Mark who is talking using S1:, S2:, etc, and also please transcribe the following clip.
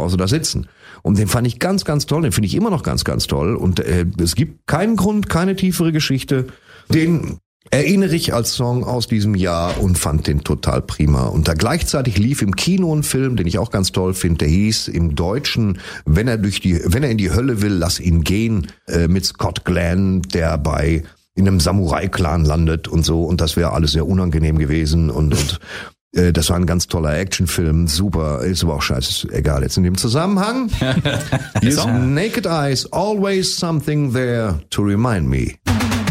S1: Hause da sitzen. Und den fand ich ganz, ganz toll, den finde ich immer noch ganz, ganz toll. Und es gibt keinen Grund, keine tiefere Geschichte. Den erinnere ich als Song aus diesem Jahr und fand den total prima. Und da gleichzeitig lief im Kino ein Film, den ich auch ganz toll finde, der hieß im Deutschen, wenn er in die Hölle will, lass ihn gehen, mit Scott Glenn, der in einem Samurai-Clan landet und so. Und das wäre alles sehr unangenehm gewesen und das war ein ganz toller Actionfilm, super, ist aber auch scheiße, egal. Jetzt in dem Zusammenhang, hier ist Naked Eyes, always something there to remind me.